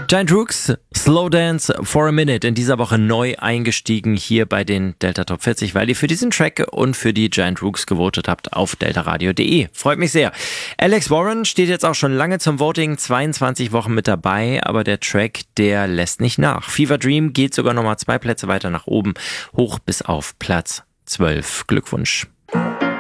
Giant Rooks, Slow Dance for a Minute, in dieser Woche neu eingestiegen hier bei den Delta Top 40, weil ihr für diesen Track und für die Giant Rooks gewotet habt auf deltaradio.de. Freut mich sehr. Alex Warren steht jetzt auch schon lange zum Voting, 22 Wochen mit dabei, aber der Track, der lässt nicht nach. Fever Dream geht sogar nochmal 2 Plätze weiter nach oben, hoch bis auf Platz 12. Glückwunsch.